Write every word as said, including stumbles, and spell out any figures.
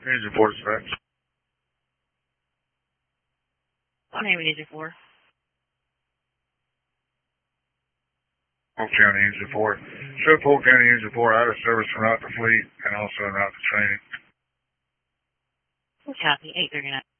Engine four dispatch. What name is Engine four? Polk County Engine four. Show Polk County Engine four out of service from route to fleet and also en route to training. Copy, eight thirty-nine.